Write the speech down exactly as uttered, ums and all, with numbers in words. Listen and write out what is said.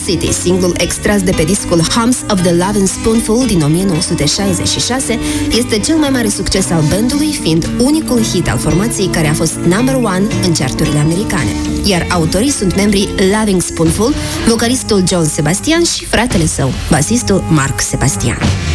City, singlul extras de pe discul Hums of the Lovin' Spoonful din o mie nouă sute șaizeci și șase, este cel mai mare succes al bandului, fiind unicul hit al formației care a fost number one în charturile americane. Iar autorii sunt membrii Lovin' Spoonful, vocalistul John Sebastian și fratele său, basistul Mark Sebastian.